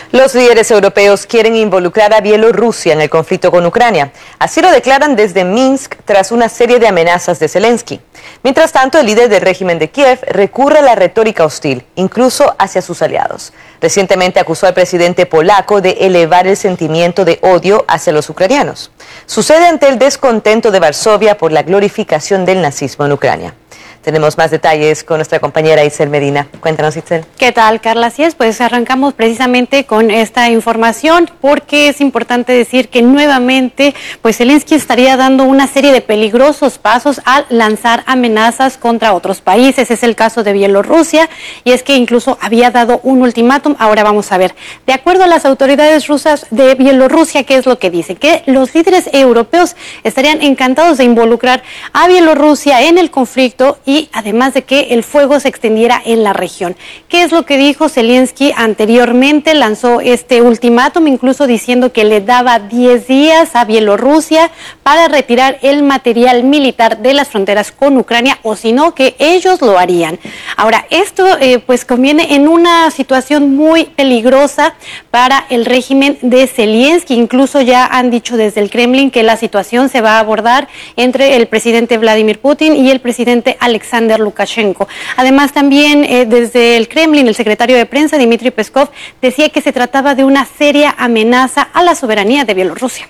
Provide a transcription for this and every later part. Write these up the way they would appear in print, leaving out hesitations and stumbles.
Los líderes europeos quieren involucrar a Bielorrusia en el conflicto con Ucrania. Así lo declaran desde Minsk tras una serie de amenazas de Zelensky. Mientras tanto, el líder del régimen de Kiev recurre a la retórica hostil, incluso hacia sus aliados. Recientemente acusó al presidente polaco de elevar el sentimiento de odio hacia los ucranianos. Sucede ante el descontento de Varsovia por la glorificación del nazismo en Ucrania. Tenemos más detalles con nuestra compañera Itzel Medina. Cuéntanos, Itzel. ¿Qué tal, Carla? Así es, pues arrancamos precisamente con esta información porque es importante decir que nuevamente pues Zelensky estaría dando una serie de peligrosos pasos al lanzar amenazas contra otros países. Es el caso de Bielorrusia y es que incluso había dado un ultimátum. Ahora vamos a ver. De acuerdo a las autoridades rusas de Bielorrusia, ¿qué es lo que dice? Que los líderes europeos estarían encantados de involucrar a Bielorrusia en el conflicto y además de que el fuego se extendiera en la región. ¿Qué es lo que dijo Zelensky anteriormente? Lanzó este ultimátum, incluso diciendo que le daba 10 días a Bielorrusia para retirar el material militar de las fronteras con Ucrania, o si no, que ellos lo harían. Ahora, esto pues conviene en una situación muy peligrosa para el régimen de Zelensky. Incluso ya han dicho desde el Kremlin que la situación se va a abordar entre el presidente Vladimir Putin y el presidente Alexander Lukashenko. Además, también desde el Kremlin, el secretario de prensa, Dmitry Peskov, decía que se trataba de una seria amenaza a la soberanía de Bielorrusia.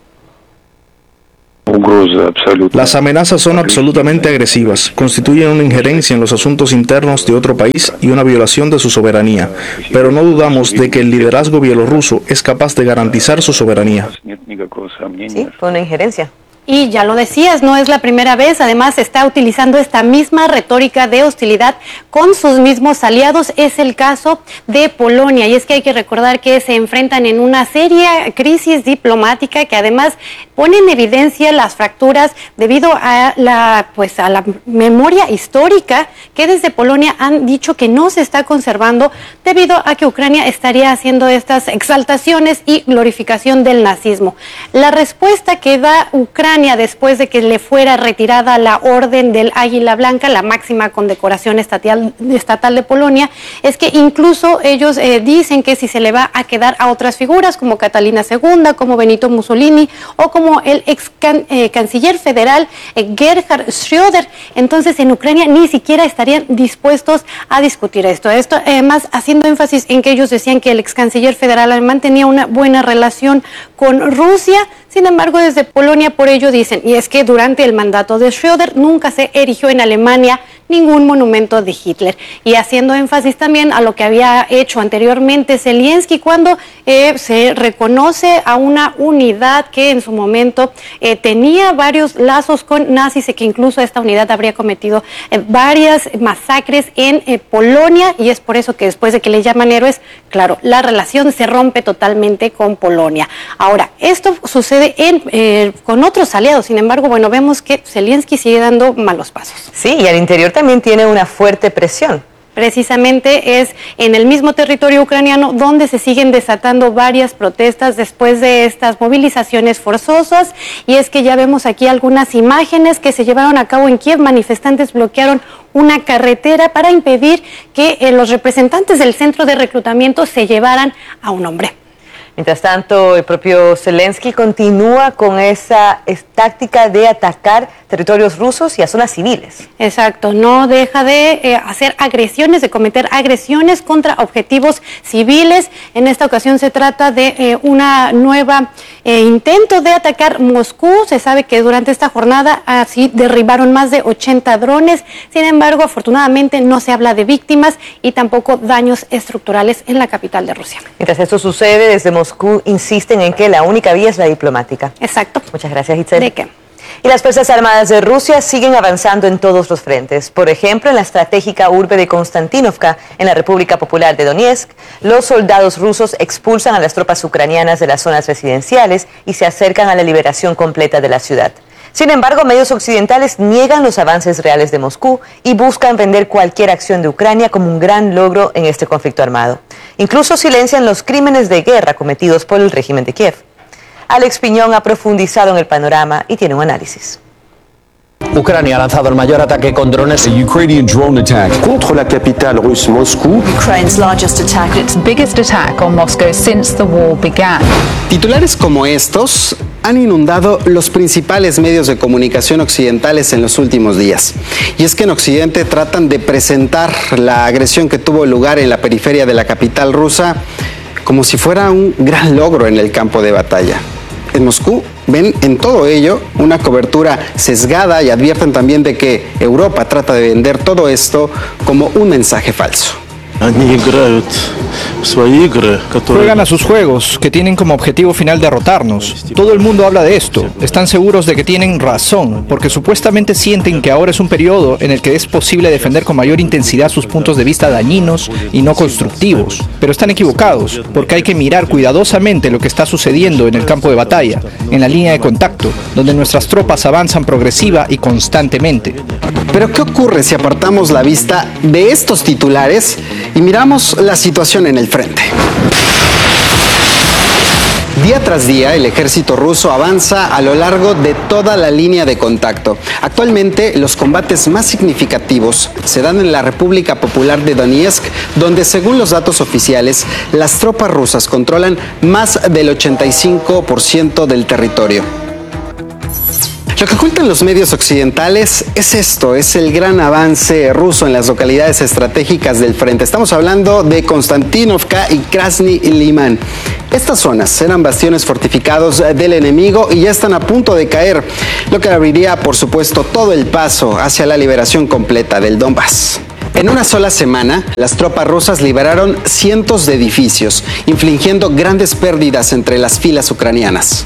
Las amenazas son absolutamente agresivas, constituyen una injerencia en los asuntos internos de otro país y una violación de su soberanía, pero no dudamos de que el liderazgo bielorruso es capaz de garantizar su soberanía. Sí, fue una injerencia. Y ya lo decías, no es la primera vez, además está utilizando esta misma retórica de hostilidad con sus mismos aliados. Es el caso de Polonia, y es que hay que recordar que se enfrentan en una seria crisis diplomática que además pone en evidencia las fracturas debido a la memoria histórica que desde Polonia han dicho que no se está conservando debido a que Ucrania estaría haciendo estas exaltaciones y glorificación del nazismo. La respuesta que da Ucrania después de que le fuera retirada la Orden del Águila Blanca, la máxima condecoración estatal de Polonia, es que incluso ellos dicen que si se le va a quedar a otras figuras como Catalina II, como Benito Mussolini o como el ex canciller federal Gerhard Schröder, entonces en Ucrania ni siquiera estarían dispuestos a discutir esto. Esto además haciendo énfasis en que ellos decían que el ex canciller federal alemán tenía una buena relación con Rusia. Sin embargo, desde Polonia por ello dicen, y es que durante el mandato de Schröder nunca se erigió en Alemania ningún monumento de Hitler. Y haciendo énfasis también a lo que había hecho anteriormente Zelensky cuando se reconoce a una unidad que en su momento tenía varios lazos con nazis y que incluso esta unidad habría cometido varias masacres en Polonia, y es por eso que después de que le llaman héroes, claro, la relación se rompe totalmente con Polonia. Ahora, esto sucede con otros aliados, sin embargo, bueno, vemos que Zelensky sigue dando malos pasos. Sí, y al interior también tiene una fuerte presión. Precisamente es en el mismo territorio ucraniano donde se siguen desatando varias protestas después de estas movilizaciones forzosas, y es que ya vemos aquí algunas imágenes que se llevaron a cabo en Kiev. Manifestantes bloquearon una carretera para impedir que los representantes del centro de reclutamiento se llevaran a un hombre. Mientras tanto, el propio Zelensky continúa con esa táctica de atacar territorios rusos y a zonas civiles. Exacto, no deja de hacer agresiones, de cometer agresiones contra objetivos civiles. En esta ocasión se trata de una nueva intento de atacar Moscú. Se sabe que durante esta jornada así derribaron más de 80 drones. Sin embargo, afortunadamente no se habla de víctimas y tampoco daños estructurales en la capital de Rusia. Mientras esto sucede, desde Moscú insisten en que la única vía es la diplomática. Exacto. Muchas gracias, Itzel. ¿De qué? Y las Fuerzas Armadas de Rusia siguen avanzando en todos los frentes. Por ejemplo, en la estratégica urbe de Konstantinovka, en la República Popular de Donetsk, los soldados rusos expulsan a las tropas ucranianas de las zonas residenciales y se acercan a la liberación completa de la ciudad. Sin embargo, medios occidentales niegan los avances reales de Moscú y buscan vender cualquier acción de Ucrania como un gran logro en este conflicto armado. Incluso silencian los crímenes de guerra cometidos por el régimen de Kiev. Alex Piñón ha profundizado en el panorama y tiene un análisis. Ucrania ha lanzado el mayor ataque con drones. A Ukrainian drone attack contre la capitale russe Moscú. Ukraine's largest attack, its biggest attack on Moscow since the war began. Titulares como estos han inundado los principales medios de comunicación occidentales en los últimos días. Y es que en Occidente tratan de presentar la agresión que tuvo lugar en la periferia de la capital rusa como si fuera un gran logro en el campo de batalla. En Moscú ven en todo ello una cobertura sesgada y advierten también de que Europa trata de vender todo esto como un mensaje falso. Juegan a sus juegos, que tienen como objetivo final derrotarnos. Todo el mundo habla de esto. Están seguros de que tienen razón, porque supuestamente sienten que ahora es un periodo en el que es posible defender con mayor intensidad sus puntos de vista dañinos y no constructivos. Pero están equivocados, porque hay que mirar cuidadosamente lo que está sucediendo en el campo de batalla, en la línea de contacto, donde nuestras tropas avanzan progresiva y constantemente. Pero ¿qué ocurre si apartamos la vista de estos titulares y miramos la situación en el frente? Día tras día, el ejército ruso avanza a lo largo de toda la línea de contacto. Actualmente, los combates más significativos se dan en la República Popular de Donetsk, donde, según los datos oficiales, las tropas rusas controlan más del 85% del territorio. Lo que cuentan los medios occidentales es esto, es el gran avance ruso en las localidades estratégicas del frente. Estamos hablando de Konstantinovka y Krasny Liman. Estas zonas eran bastiones fortificados del enemigo y ya están a punto de caer, lo que abriría, por supuesto, todo el paso hacia la liberación completa del Donbass. En una sola semana, las tropas rusas liberaron cientos de edificios, infligiendo grandes pérdidas entre las filas ucranianas.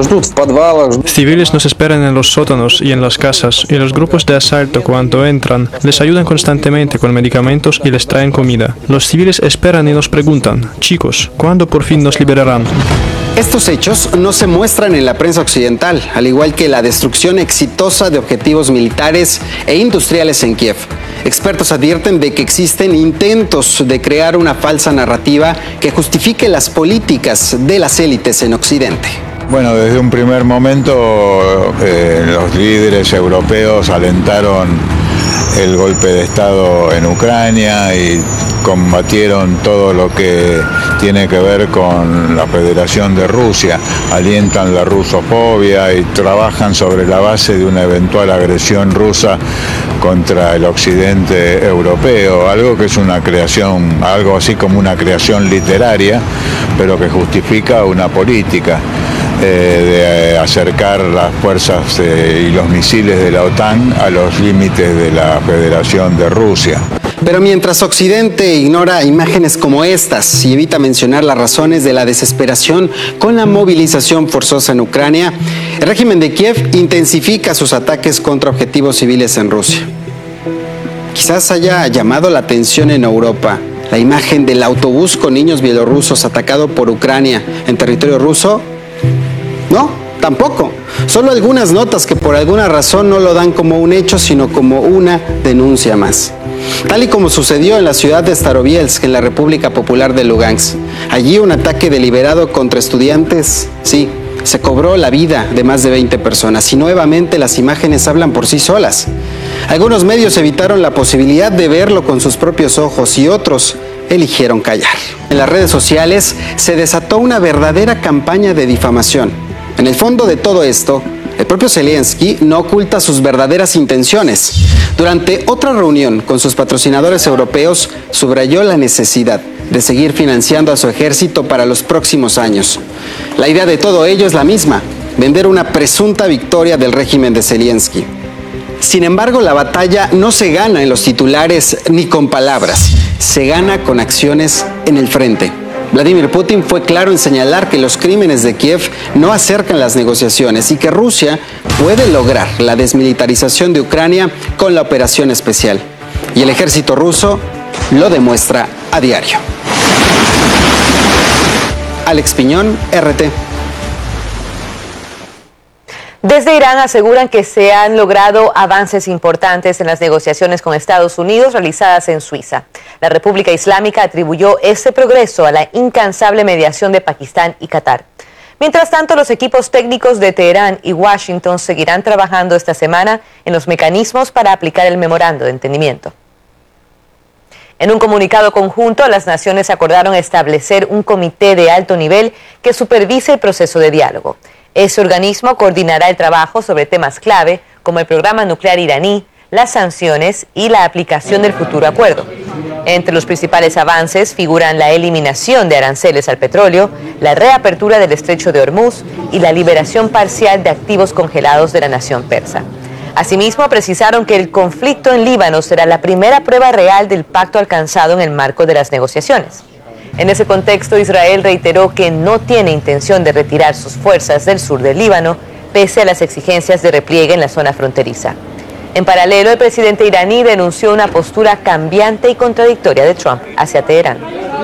Civiles nos esperan en los sótanos y en las casas, y los grupos de asalto, cuando entran, les ayudan constantemente con medicamentos y les traen comida. Los civiles esperan y nos preguntan: chicos, ¿cuándo por fin nos liberarán? Estos hechos no se muestran en la prensa occidental, al igual que la destrucción exitosa de objetivos militares e industriales en Kiev. Expertos advierten de que existen intentos de crear una falsa narrativa que justifique las políticas de las élites en Occidente. Bueno, desde un primer momento los líderes europeos alentaron el golpe de Estado en Ucrania y combatieron todo lo que tiene que ver con la Federación de Rusia, alientan la rusofobia y trabajan sobre la base de una eventual agresión rusa contra el occidente europeo, algo que es una creación, algo así como una creación literaria, pero que justifica una política de acercar las fuerzas y los misiles de la OTAN a los límites de la Federación de Rusia. Pero mientras Occidente ignora imágenes como estas y evita mencionar las razones de la desesperación con la movilización forzosa en Ucrania, el régimen de Kiev intensifica sus ataques contra objetivos civiles en Rusia. Quizás haya llamado la atención en Europa la imagen del autobús con niños bielorrusos atacado por Ucrania en territorio ruso. No, tampoco. Solo algunas notas que por alguna razón no lo dan como un hecho, sino como una denuncia más. Tal y como sucedió en la ciudad de Starobielsk, en la República Popular de Lugansk. Allí un ataque deliberado contra estudiantes, sí, se cobró la vida de más de 20 personas y nuevamente las imágenes hablan por sí solas. Algunos medios evitaron la posibilidad de verlo con sus propios ojos y otros eligieron callar. En las redes sociales se desató una verdadera campaña de difamación. En el fondo de todo esto, el propio Zelensky no oculta sus verdaderas intenciones. Durante otra reunión con sus patrocinadores europeos, subrayó la necesidad de seguir financiando a su ejército para los próximos años. La idea de todo ello es la misma: vender una presunta victoria del régimen de Zelensky. Sin embargo, la batalla no se gana en los titulares ni con palabras, se gana con acciones en el frente. Vladimir Putin fue claro en señalar que los crímenes de Kiev no acercan las negociaciones y que Rusia puede lograr la desmilitarización de Ucrania con la operación especial. Y el ejército ruso lo demuestra a diario. Alex Piñón, RT. Desde Irán aseguran que se han logrado avances importantes en las negociaciones con Estados Unidos realizadas en Suiza. La República Islámica atribuyó ese progreso a la incansable mediación de Pakistán y Qatar. Mientras tanto, los equipos técnicos de Teherán y Washington seguirán trabajando esta semana en los mecanismos para aplicar el memorando de entendimiento. En un comunicado conjunto, las naciones acordaron establecer un comité de alto nivel que supervise el proceso de diálogo. Ese organismo coordinará el trabajo sobre temas clave como el programa nuclear iraní, las sanciones y la aplicación del futuro acuerdo. Entre los principales avances figuran la eliminación de aranceles al petróleo, la reapertura del estrecho de Hormuz y la liberación parcial de activos congelados de la nación persa. Asimismo, precisaron que el conflicto en Líbano será la primera prueba real del pacto alcanzado en el marco de las negociaciones. En ese contexto, Israel reiteró que no tiene intención de retirar sus fuerzas del sur del Líbano, pese a las exigencias de repliegue en la zona fronteriza. En paralelo, el presidente iraní denunció una postura cambiante y contradictoria de Trump hacia Teherán.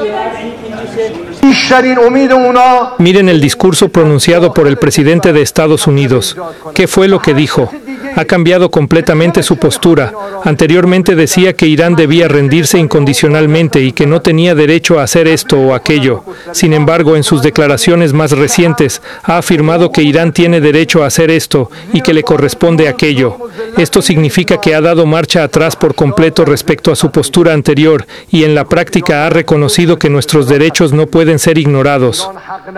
Miren el discurso pronunciado por el presidente de Estados Unidos. ¿Qué fue lo que dijo? Ha cambiado completamente su postura. Anteriormente decía que Irán debía rendirse incondicionalmente y que no tenía derecho a hacer esto o aquello. Sin embargo, en sus declaraciones más recientes, ha afirmado que Irán tiene derecho a hacer esto y que le corresponde aquello. Esto significa que ha dado marcha atrás por completo respecto a su postura anterior y en la práctica ha reconocido que nuestros derechos no pueden ser ignorados.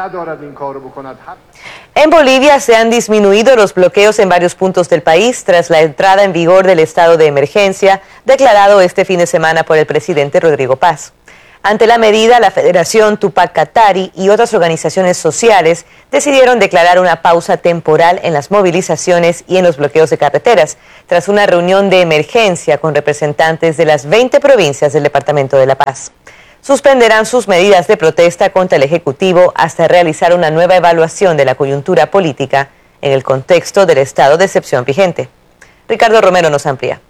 En Bolivia se han disminuido los bloqueos en varios puntos del país tras la entrada en vigor del estado de emergencia declarado este fin de semana por el presidente Rodrigo Paz. Ante la medida, la Federación Tupac Katari y otras organizaciones sociales decidieron declarar una pausa temporal en las movilizaciones y en los bloqueos de carreteras, tras una reunión de emergencia con representantes de las 20 provincias del Departamento de La Paz. Suspenderán sus medidas de protesta contra el Ejecutivo hasta realizar una nueva evaluación de la coyuntura política en el contexto del estado de excepción vigente. Ricardo Romero nos amplía.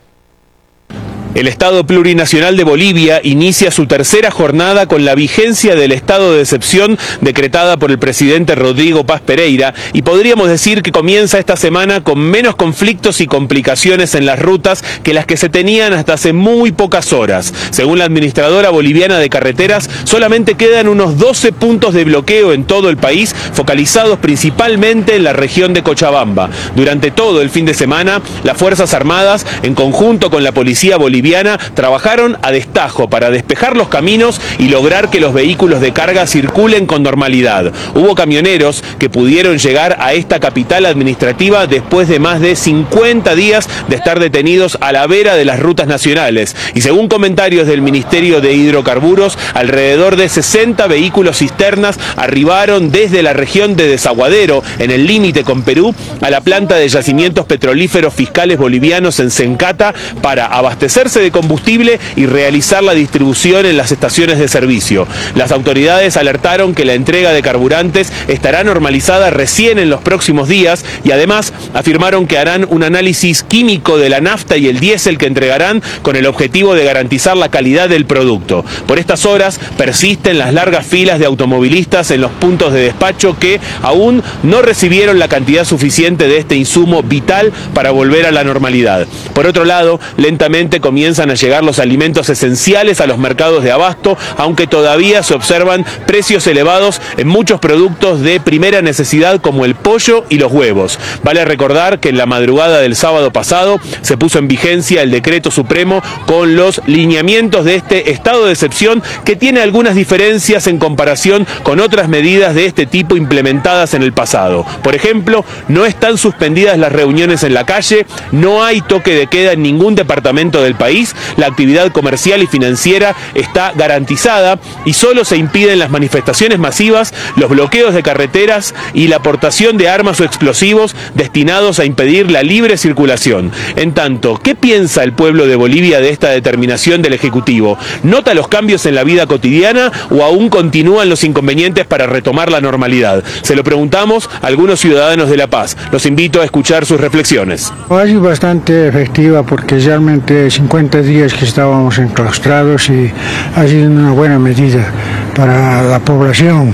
El Estado Plurinacional de Bolivia inicia su tercera jornada con la vigencia del estado de excepción decretada por el presidente Rodrigo Paz Pereira y podríamos decir que comienza esta semana con menos conflictos y complicaciones en las rutas que las que se tenían hasta hace muy pocas horas. Según la administradora boliviana de carreteras, solamente quedan unos 12 puntos de bloqueo en todo el país, focalizados principalmente en la región de Cochabamba. Durante todo el fin de semana, las Fuerzas Armadas, en conjunto con la Policía Boliviana, trabajaron a destajo para despejar los caminos y lograr que los vehículos de carga circulen con normalidad. Hubo camioneros que pudieron llegar a esta capital administrativa después de más de 50 días de estar detenidos a la vera de las rutas nacionales. Y según comentarios del Ministerio de Hidrocarburos, alrededor de 60 vehículos cisternas arribaron desde la región de Desaguadero, en el límite con Perú, a la planta de yacimientos petrolíferos fiscales bolivianos en Sencata para abastecerse de combustible y realizar la distribución en las estaciones de servicio. Las autoridades alertaron que la entrega de carburantes estará normalizada recién en los próximos días y además afirmaron que harán un análisis químico de la nafta y el diésel que entregarán con el objetivo de garantizar la calidad del producto. Por estas horas persisten las largas filas de automovilistas en los puntos de despacho que aún no recibieron la cantidad suficiente de este insumo vital para volver a la normalidad. Por otro lado, lentamente comienzan a llegar los alimentos esenciales a los mercados de abasto, aunque todavía se observan precios elevados en muchos productos de primera necesidad como el pollo y los huevos. Vale recordar que en la madrugada del sábado pasado se puso en vigencia el decreto supremo con los lineamientos de este estado de excepción que tiene algunas diferencias en comparación con otras medidas de este tipo implementadas en el pasado. Por ejemplo, no están suspendidas las reuniones en la calle, no hay toque de queda en ningún departamento del país, la actividad comercial y financiera está garantizada y solo se impiden las manifestaciones masivas, los bloqueos de carreteras y la aportación de armas o explosivos destinados a impedir la libre circulación. En tanto, ¿qué piensa el pueblo de Bolivia de esta determinación del Ejecutivo? ¿Nota los cambios en la vida cotidiana o aún continúan los inconvenientes para retomar la normalidad? Se lo preguntamos a algunos ciudadanos de La Paz. Los invito a escuchar sus reflexiones. Ha sido bastante efectiva porque realmente 50 días que estábamos enclaustrados y ha sido una buena medida para la población.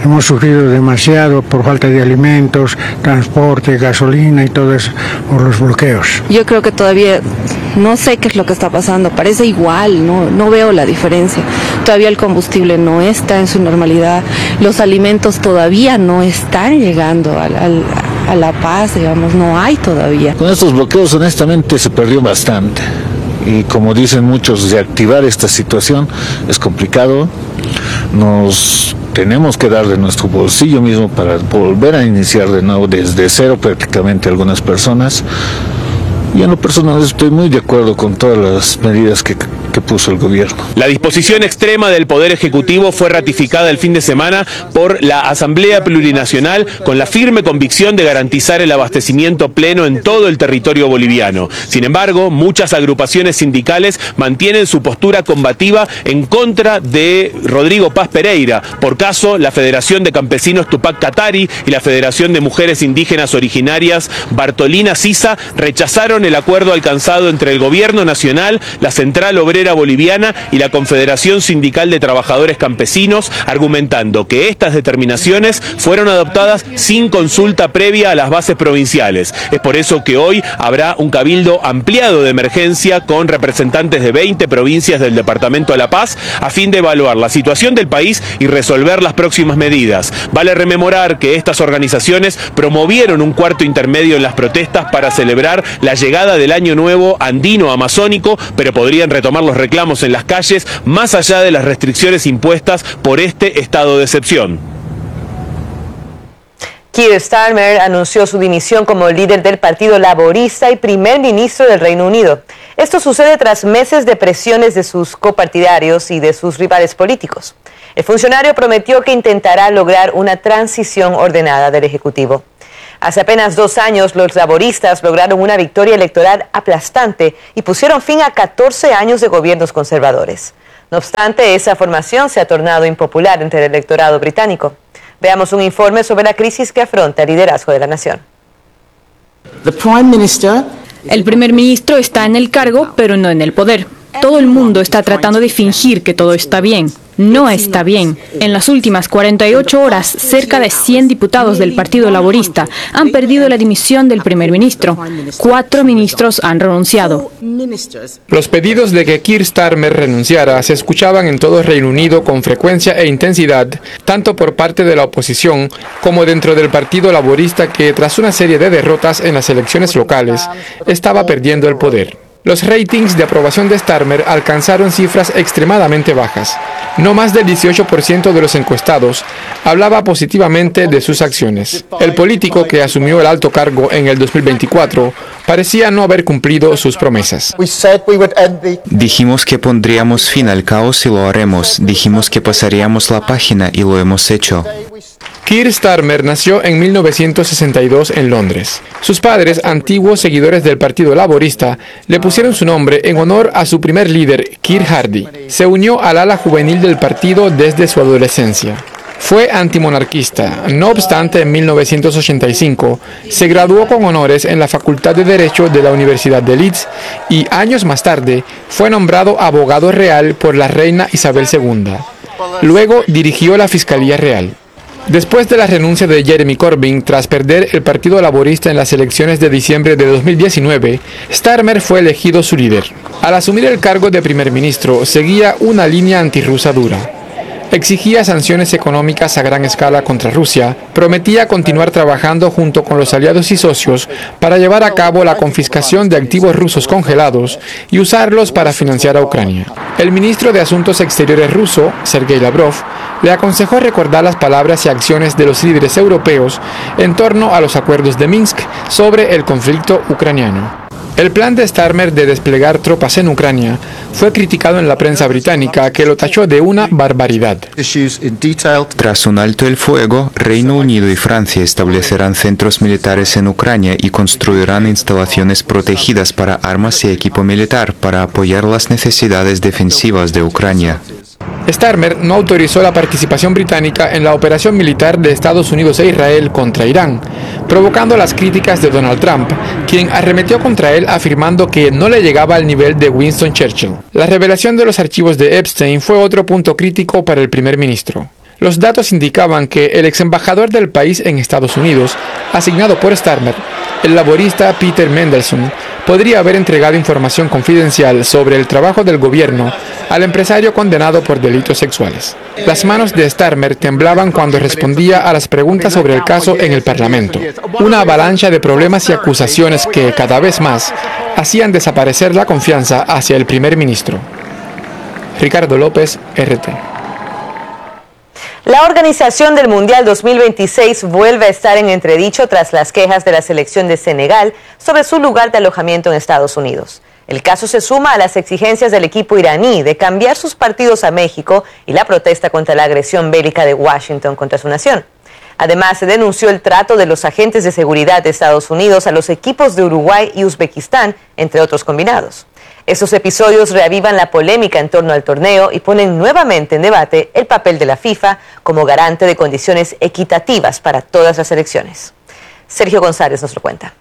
hemos sufrido demasiado por falta de alimentos, transporte, gasolina y todo eso por los bloqueos. Yo creo que todavía no sé qué es lo que está pasando, parece igual, no veo la diferencia. Todavía el combustible no está en su normalidad, los alimentos todavía no están llegando a La Paz, digamos, no hay todavía. Con estos bloqueos honestamente se perdió bastante y como dicen muchos, reactivar esta situación es complicado. Nos tenemos que dar de nuestro bolsillo mismo para volver a iniciar de nuevo desde cero prácticamente algunas personas. Y en lo personal estoy muy de acuerdo con todas las medidas que puso el gobierno. La disposición extrema del Poder Ejecutivo fue ratificada el fin de semana por la Asamblea Plurinacional con la firme convicción de garantizar el abastecimiento pleno en todo el territorio boliviano. Sin embargo, muchas agrupaciones sindicales mantienen su postura combativa en contra de Rodrigo Paz Pereira. Por caso, la Federación de Campesinos Tupac Katari y la Federación de Mujeres Indígenas Originarias Bartolina Sisa rechazaron el acuerdo alcanzado entre el Gobierno Nacional, la Central Obrera Boliviana y la Confederación Sindical de Trabajadores Campesinos, argumentando que estas determinaciones fueron adoptadas sin consulta previa a las bases provinciales. Es por eso que hoy habrá un cabildo ampliado de emergencia con representantes de 20 provincias del departamento de La Paz a fin de evaluar la situación del país y resolver las próximas medidas. Vale rememorar que estas organizaciones promovieron un cuarto intermedio en las protestas para celebrar la llegada del Año Nuevo andino amazónico, pero podrían retomar los reclamos en las calles más allá de las restricciones impuestas por este estado de excepción. Keir Starmer anunció su dimisión como líder del Partido Laborista y primer ministro del Reino Unido. Esto sucede tras meses de presiones de sus copartidarios y de sus rivales políticos. El funcionario prometió que intentará lograr una transición ordenada del Ejecutivo. Hace apenas 2 años, los laboristas lograron una victoria electoral aplastante y pusieron fin a 14 años de gobiernos conservadores. No obstante, esa formación se ha tornado impopular entre el electorado británico. Veamos un informe sobre la crisis que afronta el liderazgo de la nación. El primer ministro está en el cargo, pero no en el poder. Todo el mundo está tratando de fingir que todo está bien. No está bien. En las últimas 48 horas, cerca de 100 diputados del Partido Laborista han perdido la dimisión del primer ministro. 4 ministros han renunciado. Los pedidos de que Keir Starmer renunciara se escuchaban en todo el Reino Unido con frecuencia e intensidad, tanto por parte de la oposición como dentro del Partido Laborista que, tras una serie de derrotas en las elecciones locales, estaba perdiendo el poder. Los ratings de aprobación de Starmer alcanzaron cifras extremadamente bajas. No más del 18% de los encuestados hablaba positivamente de sus acciones. El político que asumió el alto cargo en el 2024 parecía no haber cumplido sus promesas. Dijimos que pondríamos fin al caos y lo haremos. Dijimos que pasaríamos la página y lo hemos hecho. Keir Starmer nació en 1962 en Londres. Sus padres, antiguos seguidores del Partido Laborista, le pusieron su nombre en honor a su primer líder, Keir Hardie. Se unió al ala juvenil del partido desde su adolescencia. Fue antimonarquista. No obstante, en 1985 se graduó con honores en la Facultad de Derecho de la Universidad de Leeds y años más tarde fue nombrado abogado real por la reina Isabel II. Luego dirigió la Fiscalía Real. Después de la renuncia de Jeremy Corbyn tras perder el Partido Laborista en las elecciones de diciembre de 2019, Starmer fue elegido su líder. Al asumir el cargo de primer ministro, seguía una línea antirrusa dura. Exigía sanciones económicas a gran escala contra Rusia, prometía continuar trabajando junto con los aliados y socios para llevar a cabo la confiscación de activos rusos congelados y usarlos para financiar a Ucrania. El ministro de Asuntos Exteriores ruso, Sergei Lavrov, le aconsejó recordar las palabras y acciones de los líderes europeos en torno a los acuerdos de Minsk sobre el conflicto ucraniano. El plan de Starmer de desplegar tropas en Ucrania fue criticado en la prensa británica, que lo tachó de una barbaridad. Tras un alto el fuego, Reino Unido y Francia establecerán centros militares en Ucrania y construirán instalaciones protegidas para armas y equipo militar para apoyar las necesidades defensivas de Ucrania. Starmer no autorizó la participación británica en la operación militar de Estados Unidos e Israel contra Irán, provocando las críticas de Donald Trump, quien arremetió contra él afirmando que no le llegaba al nivel de Winston Churchill. La revelación de los archivos de Epstein fue otro punto crítico para el primer ministro. Los datos indicaban que el ex embajador del país en Estados Unidos, asignado por Starmer, el laborista Peter Mandelson, podría haber entregado información confidencial sobre el trabajo del gobierno al empresario condenado por delitos sexuales. Las manos de Starmer temblaban cuando respondía a las preguntas sobre el caso en el Parlamento. Una avalancha de problemas y acusaciones que, cada vez más, hacían desaparecer la confianza hacia el primer ministro. Ricardo López, RT. La organización del Mundial 2026 vuelve a estar en entredicho tras las quejas de la selección de Senegal sobre su lugar de alojamiento en Estados Unidos. El caso se suma a las exigencias del equipo iraní de cambiar sus partidos a México y la protesta contra la agresión bélica de Washington contra su nación. Además, se denunció el trato de los agentes de seguridad de Estados Unidos a los equipos de Uruguay y Uzbekistán, entre otros combinados. Esos episodios reavivan la polémica en torno al torneo y ponen nuevamente en debate el papel de la FIFA como garante de condiciones equitativas para todas las selecciones. Sergio González nos lo cuenta.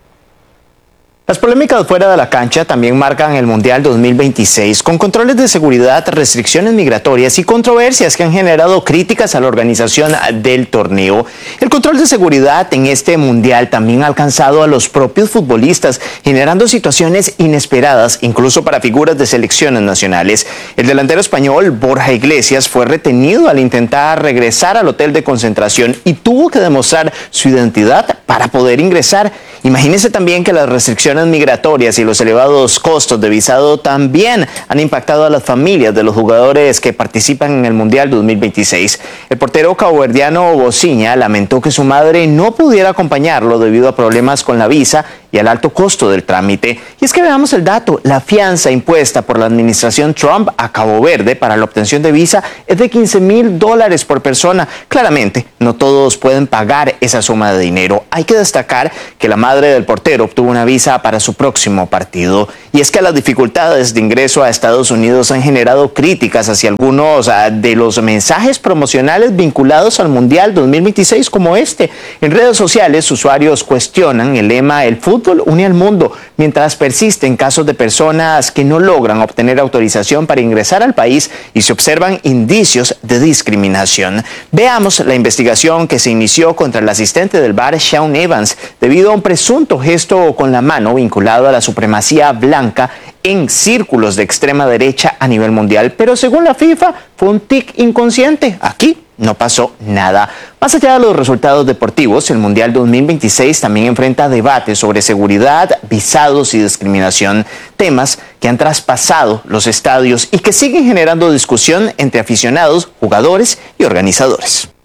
Las polémicas fuera de la cancha también marcan el Mundial 2026, con controles de seguridad, restricciones migratorias y controversias que han generado críticas a la organización del torneo. El control de seguridad en este Mundial también ha alcanzado a los propios futbolistas, generando situaciones inesperadas, incluso para figuras de selecciones nacionales. El delantero español Borja Iglesias fue retenido al intentar regresar al hotel de concentración y tuvo que demostrar su identidad para poder ingresar. Imagínense también que las restricciones migratorias y los elevados costos de visado también han impactado a las familias de los jugadores que participan en el Mundial 2026. El portero caboverdiano Bociña lamentó que su madre no pudiera acompañarlo debido a problemas con la visa y al alto costo del trámite. Y es que veamos el dato: la fianza impuesta por la administración Trump a Cabo Verde para la obtención de visa es de $15,000 por persona. Claramente, no todos pueden pagar esa suma de dinero. Hay que destacar que la madre del portero obtuvo una visa para su próximo partido. Y es que las dificultades de ingreso a Estados Unidos han generado críticas hacia algunos de los mensajes promocionales vinculados al Mundial 2026 como este. En redes sociales, usuarios cuestionan el lema "El fútbol une al mundo", mientras persisten casos de personas que no logran obtener autorización para ingresar al país y se observan indicios de discriminación. Veamos la investigación que se inició contra el asistente del bar Sean Evans debido a un presunto gesto con la mano vinculado a la supremacía blanca en círculos de extrema derecha a nivel mundial, pero según la FIFA fue un tic inconsciente. Aquí no pasó nada. Más allá de los resultados deportivos, el Mundial 2026 también enfrenta debates sobre seguridad, visados y discriminación, temas que han traspasado los estadios y que siguen generando discusión entre aficionados, jugadores y organizadores.